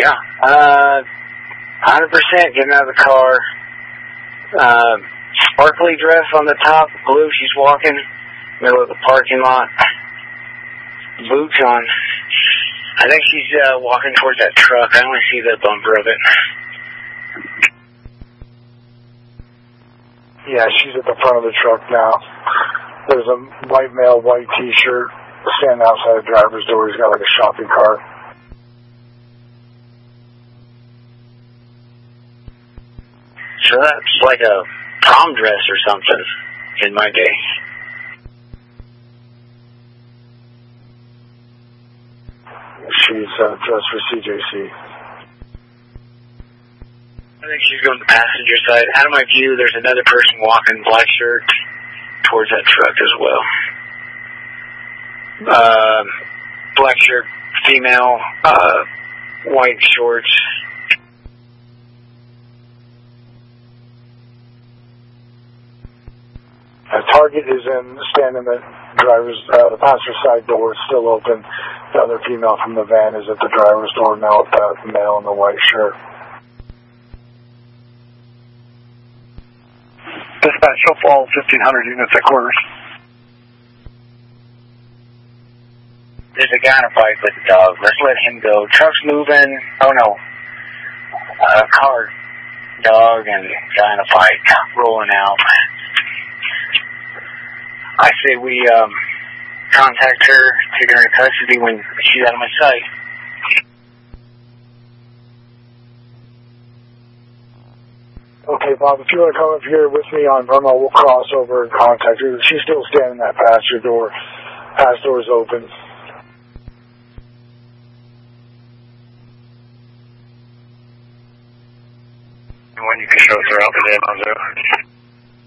Yeah. 100% getting out of the car. Sparkly dress on the top, blue. She's walking, middle of the parking lot. Boots on. I think she's walking towards that truck. I only see the bumper of it. Yeah, she's at the front of the truck now. There's a white male, white t-shirt, standing outside the driver's door. He's got like a shopping cart. So that's like a prom dress or something in my day. She's dressed for CJC. I think she's going to the passenger side. Out of my view, there's another person walking, black shirt, towards that truck as well. Black shirt, female, white shorts. Target is standing the passenger side door is still open. The other female from the van is at the driver's door now with the male in the white shirt. Dispatch, show fall 1,500 units at quarters. There's a guy in a fight with the dog. Let's let him go. Truck's moving. Oh no. Car, dog, and guy in a fight rolling out. I say we contact her, take her into custody when she's out of my sight. Okay, Bob, if you want to come up here with me on Burma, we'll cross over and contact her. She's still standing at that passenger door. Pass door's open. When you can show us her outfit in on there.